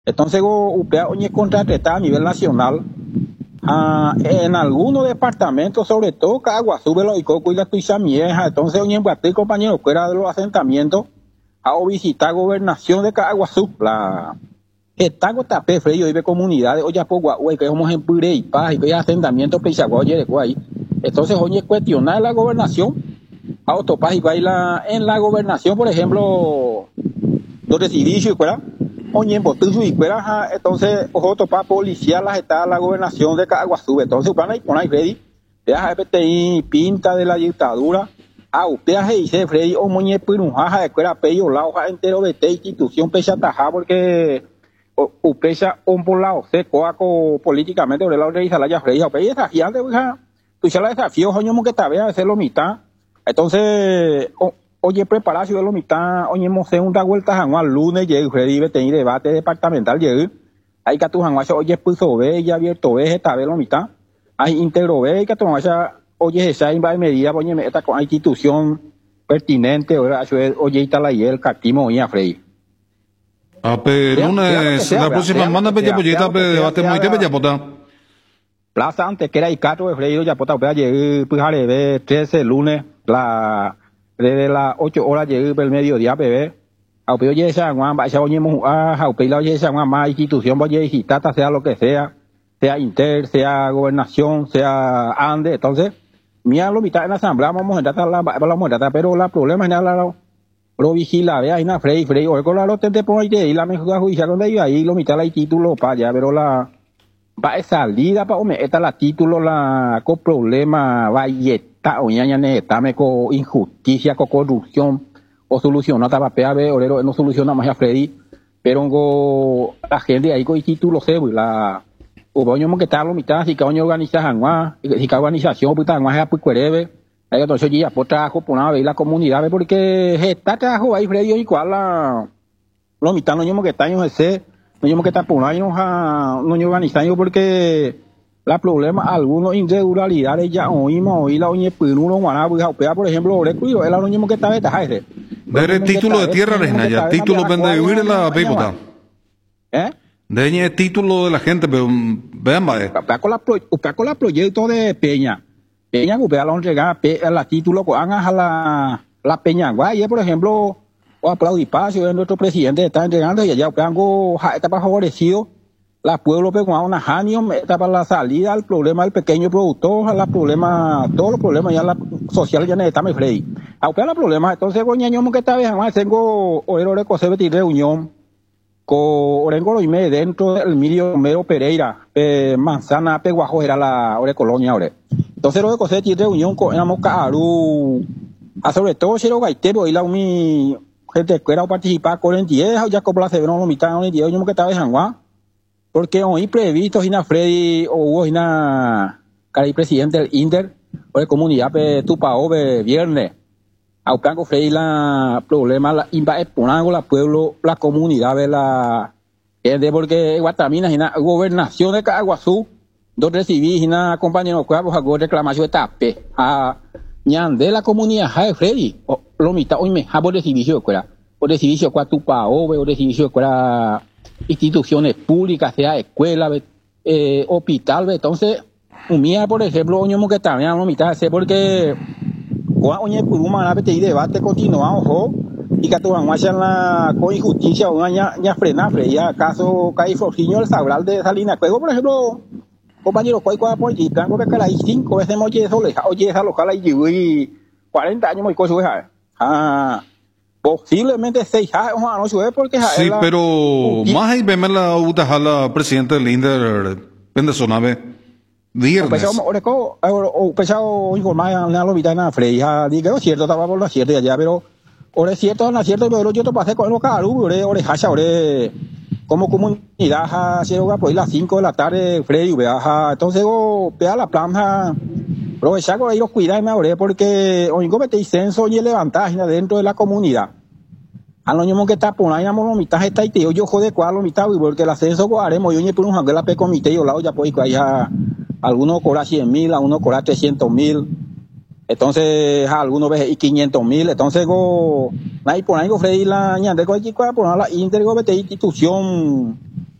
Entonces, UPA oye contratada a nivel nacional. En algunos departamentos, sobre todo Caguazú, Velo y Coco y la Tuizamieja, entonces oye, en compañero, fuera de los asentamientos, a visitar gobernación de Caguazú, la Estago Tapé, Freddy, vive comunidades, oye, pues, güey, que somos en Puré y Paz, y que hay asentamientos, Peixagoye, de ahí. Entonces, oye, cuestionar la gobernación, a Otopaz y baila en la gobernación, por ejemplo, donde se dice, oye, en Botuzu y entonces, ojo, para policial está la gobernación de Caguazú, entonces, van a ir por ahí, Freddy, deja PTI, pinta de la dictadura, usted dice, Freddy, o moñe pirunjaja de escuela peyo, la hoja entero de institución pecha tajá, porque upecha un volado, se coaco políticamente, sobre la organización de la Freddy, o esa gigante, tú ya la desafío, oye, que te vea, hacerlo mitad, entonces, oye, prepararse de lo mitad, oye, segunda vuelta, Januar, lunes, llegué, Freddy, tener debate departamental, llegué, hay que tu Januar, oye, puso ve, ya abierto ve, esta vez lo mitad, hay íntegro ve, que tu Januar, oye, esa va de medida, oye, esta con institución pertinente, oye, está la y el catimo, oye, Freddy. Pero lunes, la próxima semana, debate muy de Yapota. Plaza antes que era el 4 de febrero, Yapota, llegué, pues, 13 lunes, desde las 8 horas llegué el mediodía, bebé. Aunque oye, esa Juan, vaya, oye, aunque la oye, esa Juan, más institución, oye, y tata, sea lo que sea Inter, sea gobernación, sea ANDE, entonces, mira, lo mitad en la asamblea, vamos a tratar pero la problema es lo vigila, vea, ahí na Frey, o con la lote de por ahí, y la mejor judicial donde iba ahí, lo mitad hay título para allá, pero la va a salida para hombre, esta la título, la con problema, va y está, o ñaña está, me con injusticia, con corrupción, o soluciona, estaba PAB, orero, no soluciona más a Freddy, pero la gente ahí con el título se, la o coño que está lo mitad, si coño organización, si cada organización, pues está más pues cuereve, hay otro ya por trabajo por una vez la comunidad, porque está trabajo ahí Freddy y cual la lo mitad no ñomo que está en ese, no ñomo que está por ahí no organización porque la problema algunos irregularidades ya oímos la oñe piruno guaná, por ejemplo, orecuiro, el ñomo que está de ese. Ver el título de tierra ya, título de vivir la pipota. De el título de la gente, pero vean, vale. Usted con la proyecto de Peña, usted lo entrega la título con la Peña, guay, por ejemplo, o aplaudipacio de nuestro presidente está entregando y allá usted está para favorecido, la pueblo pero con una janio, está para la salida, el problema del pequeño productor, la problema, todos los problemas ya la social ya necesita me frey. A usted los problemas, entonces coñaño que esta vez además tengo oero de coser de reunión Orengo y me dentro del Emilio Romero Pereira, Manzana, Peguajo era la ore colonia ore. Entonces lo de coser tiene reunión con éramos Caru, a sobre todo Chero Gaitero y la uni gente que era participar con el 10 ya con Plaza Verón lo mitad en el 10 yo que estaba en San Juan. Porque hoy previsto Gina Freddy o hubo Gina Cari presidente del Inter o de comunidad Tupao viernes. Aupango Freddy la problema la imba exponando la pueblo la comunidad de la de porque Guatamina Gina gobernación de Caguazú donde recibí Gina compañero cuavos hago reclamación de tape a ñande la comunidad de Freddy lo mitad hoy me jabo de servicio escuela o de servicio Tupao o de servicio escuela instituciones públicas, sea escuela, hospital, entonces, mía, por ejemplo, oño que también no mitad hacer porque oñe puruma la PTI debate continúa, ojo, y que tu la con injusticia una ya frenar, ya caso caí Florciño el Sabral de Salinas Cuego, por ejemplo, compañero, cuál por allí, tengo que caer 5 veces oye eso, oye esa local y 40 años muy coso, posiblemente 6 años no sube porque sí, pero más ahí vemos la utajala presidente del Inder Pendesonave viernes. O pesado informar a la vitana Freya, digo cierto estaba por la cierta allá, pero ahora es cierto, no es cierto, pero yo te pasé con el caru, oreja, como comunidad, se va por las 5 de la tarde, Freddy, entonces pega la planta, aprovechar con ellos cuidarme, porque hoy como te censo y levantar dentro de la comunidad. A los niños que está por ahí, la mitad está y yo jode cuál la mitad, porque el ascenso haremos, yo ni por un jangue la pe comité, yo la ya pues ahí algunos cobran 100,000, algunos cobran 300,000, entonces algunos veces 500,000, entonces ahí por ahí Freddy la ñande por la Inter, institución